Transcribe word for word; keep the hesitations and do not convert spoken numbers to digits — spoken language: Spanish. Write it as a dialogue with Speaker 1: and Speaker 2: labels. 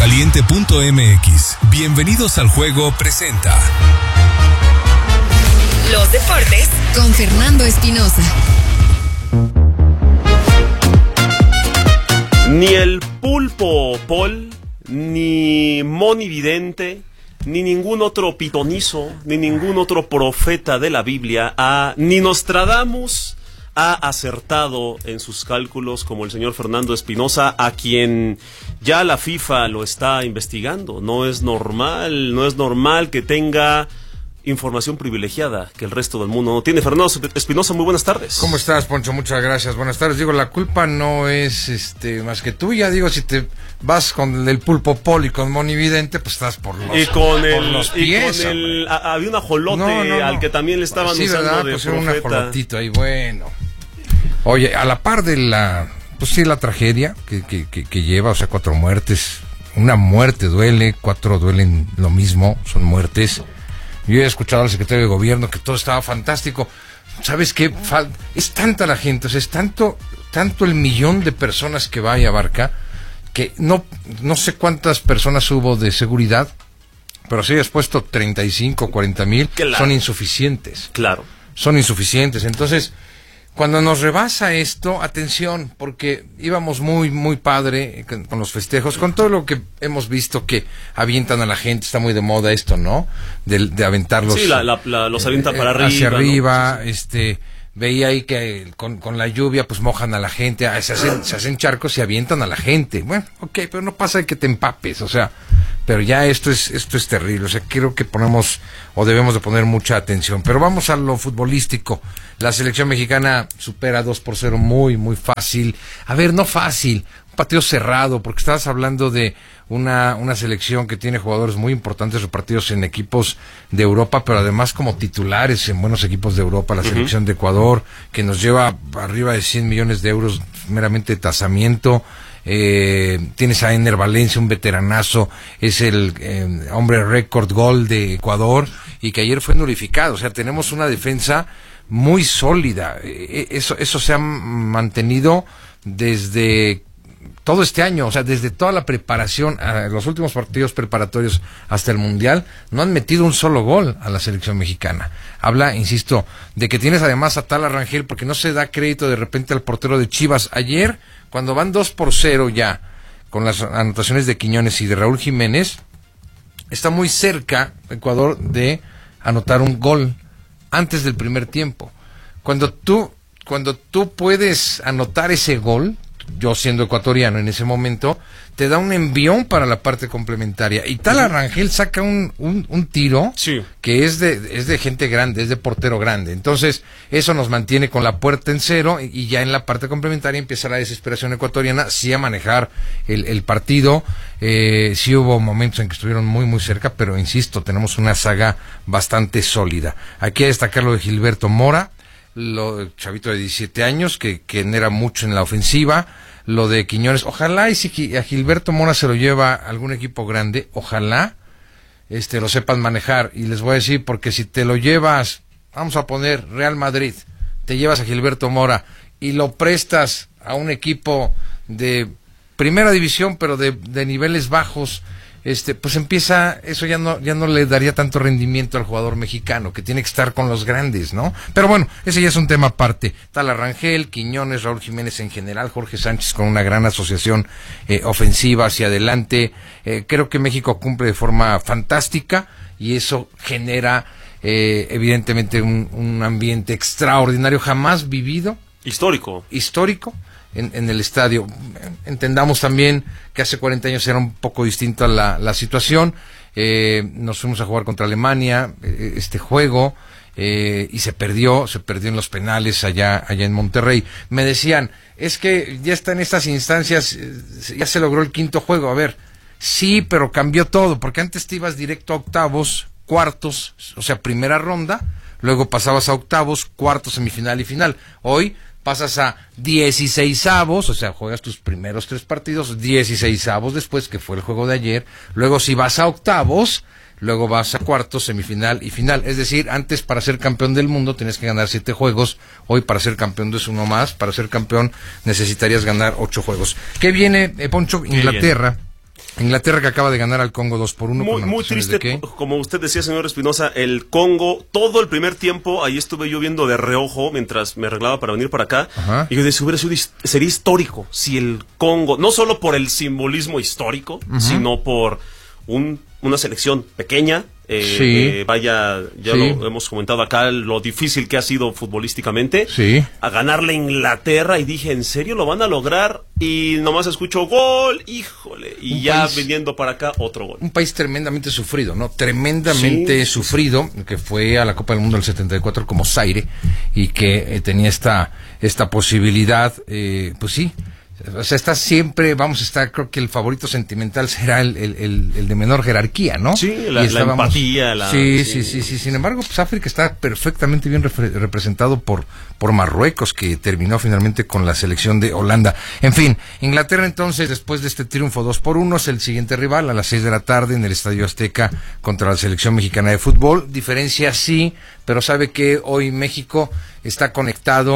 Speaker 1: Caliente punto m x. Bienvenidos al juego presenta
Speaker 2: los deportes
Speaker 3: con Fernando Espinosa.
Speaker 4: Ni el pulpo Paul, ni Moni Vidente, ni ningún otro pitonizo, ni ningún otro profeta de la Biblia, ha, ni Nostradamus ha acertado en sus cálculos como el señor Fernando Espinosa, a quien ya la FIFA lo está investigando. No es normal, no es normal que tenga información privilegiada que el resto del mundo no tiene. Fernando Espinosa, muy buenas tardes.
Speaker 5: ¿Cómo estás, Poncho? Muchas gracias. Buenas tardes. Digo, la culpa no es este más que tuya. Digo, si te vas con el pulpo Pol y con Moni Vidente, pues estás por los,
Speaker 4: y con
Speaker 5: por
Speaker 4: el,
Speaker 5: los pies.
Speaker 4: Y con el, a, había un ajolote
Speaker 5: no, no, no.
Speaker 4: al que también le estaban
Speaker 5: sí,
Speaker 4: usando
Speaker 5: ¿verdad?
Speaker 4: de
Speaker 5: Pues
Speaker 4: profeta.
Speaker 5: era un ajolotito ahí, bueno. Oye, a la par de la, pues sí, la tragedia que, que, que, que lleva, o sea, cuatro muertes. Una muerte duele, cuatro duelen lo mismo, son muertes. Yo he escuchado al secretario de gobierno que todo estaba fantástico. ¿Sabes qué? Fal- es tanta la gente, o sea, es tanto, tanto el millón de personas que va y abarca, que no, no sé cuántas personas hubo de seguridad, pero si hayas puesto treinta y cinco, cuarenta mil, claro, son insuficientes.
Speaker 4: Claro.
Speaker 5: Son insuficientes. Entonces, cuando nos rebasa esto, atención, porque íbamos muy, muy padre con, con los festejos, con todo lo que hemos visto que avientan a la gente, está muy de moda esto, ¿no? De, de aventarlos.
Speaker 4: Sí, la, la, la, los avientan eh, para arriba.
Speaker 5: Hacia arriba,
Speaker 4: ¿no? Sí, sí.
Speaker 5: este, veía ahí que con, con la lluvia pues mojan a la gente, ah, se hacen, se hacen charcos y avientan a la gente. Bueno, ok, pero no pasa de que te empapes, o sea, pero ya esto es, esto es terrible, o sea, creo que ponemos, o debemos de poner mucha atención. Pero vamos a lo futbolístico. La selección mexicana supera dos por cero muy, muy fácil. A ver, no fácil, un partido cerrado, porque estabas hablando de una, una selección que tiene jugadores muy importantes repartidos en equipos de Europa, pero además como titulares en buenos equipos de Europa. La selección uh-huh. de Ecuador, que nos lleva arriba de cien millones de euros meramente de tasamiento. Eh, tienes a Ener Valencia, un veteranazo, es el eh, hombre récord gol de Ecuador, y que ayer fue nulificado. O sea, tenemos una defensa muy sólida. Eso, eso se ha mantenido desde todo este año, o sea, desde toda la preparación, a los últimos partidos preparatorios hasta el Mundial, no han metido un solo gol a la selección mexicana. Habla, insisto, de que tienes además a Tala Rangel, porque no se da crédito de repente al portero de Chivas. Ayer, cuando van dos por cero ya, con las anotaciones de Quiñones y de Raúl Jiménez, está muy cerca Ecuador de anotar un gol antes del primer tiempo. Cuando tú, cuando tú puedes anotar ese gol, yo siendo ecuatoriano en ese momento, te da un envión para la parte complementaria. Y Tala Rangel saca un, un, un tiro sí. que es de, es de gente grande, es de portero grande. Entonces, eso nos mantiene con la puerta en cero, y ya en la parte complementaria empieza la desesperación ecuatoriana, sí a manejar el, el partido. Eh, sí hubo momentos en que estuvieron muy, muy cerca, pero insisto, tenemos una saga bastante sólida. Aquí hay que destacar lo de Gilberto Mora, lo chavito de diecisiete años que, que genera mucho en la ofensiva, lo de Quiñones. Ojalá y si a Gilberto Mora se lo lleva algún equipo grande, ojalá este lo sepan manejar. Y les voy a decir, porque si te lo llevas, vamos a poner Real Madrid, te llevas a Gilberto Mora y lo prestas a un equipo de primera división, pero de, de niveles bajos, este pues empieza, eso ya no ya no le daría tanto rendimiento al jugador mexicano, que tiene que estar con los grandes, ¿no? Pero bueno, ese ya es un tema aparte. Tala Rangel, Quiñones, Raúl Jiménez en general, Jorge Sánchez con una gran asociación eh, ofensiva hacia adelante. Eh, creo que México cumple de forma fantástica, y eso genera eh, evidentemente un, un ambiente extraordinario, jamás vivido.
Speaker 4: Histórico.
Speaker 5: Histórico. En, en el estadio. Entendamos también que hace cuarenta años era un poco distinta la, la situación. Eh, nos fuimos a jugar contra Alemania eh, este juego eh, y se perdió, se perdió en los penales allá, allá en Monterrey. Me decían, es que ya está en estas instancias, eh, ya se logró el quinto juego. A ver, sí, pero cambió todo, porque antes te ibas directo a octavos, cuartos, o sea, primera ronda, luego pasabas a octavos, cuartos, semifinal y final. Hoy pasas a dieciseisavos, o sea, juegas tus primeros tres partidos, dieciseisavos después, que fue el juego de ayer, luego si vas a octavos, luego vas a cuartos, semifinal y final. Es decir, antes para ser campeón del mundo tenías que ganar siete juegos, hoy para ser campeón es uno más, para ser campeón necesitarías ganar ocho juegos. ¿Qué viene, eh, Poncho? Inglaterra Inglaterra que acaba de ganar al Congo dos por uno.
Speaker 4: Muy, muy triste, como usted decía, señor Espinosa, el Congo, todo el primer tiempo, ahí estuve yo viendo de reojo mientras me arreglaba para venir para acá. Ajá. Y yo decía, hubiera sido, sería histórico si el Congo, no solo por el simbolismo histórico, uh-huh. sino por un, una selección pequeña. Eh, sí. eh, vaya, ya sí. lo hemos comentado acá, lo difícil que ha sido futbolísticamente,
Speaker 5: sí.
Speaker 4: a ganarle a Inglaterra, y dije, ¿en serio lo van a lograr? Y nomás escucho gol, híjole, y un ya país, viniendo para acá otro gol.
Speaker 5: Un país tremendamente sufrido, ¿no? Tremendamente sí. sufrido, que fue a la Copa del Mundo del setenta y cuatro como Zaire, y que eh, tenía esta, esta posibilidad, eh, pues sí. O sea, está siempre, vamos a estar, creo que el favorito sentimental será el, el, el, el de menor jerarquía, ¿no?
Speaker 4: Sí, la, la empatía. La,
Speaker 5: sí, sí, sí, sí. Sin embargo, pues África está perfectamente bien repre- representado por, por Marruecos, que terminó finalmente con la selección de Holanda. En fin, Inglaterra entonces, después de este triunfo dos por uno, es el siguiente rival a las seis de la tarde en el Estadio Azteca contra la selección mexicana de fútbol. Diferencia sí, pero sabe que hoy México está conectado